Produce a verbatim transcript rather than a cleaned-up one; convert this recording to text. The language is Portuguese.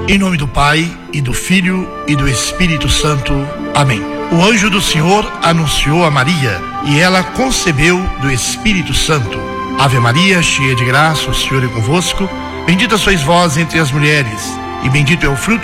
Em nome do Pai, e do Filho, e do Espírito Santo. Amém. O anjo do Senhor anunciou a Maria, e ela concebeu do Espírito Santo. Ave Maria, cheia de graça, o Senhor é convosco. Bendita sois vós entre as mulheres, e bendito é o fruto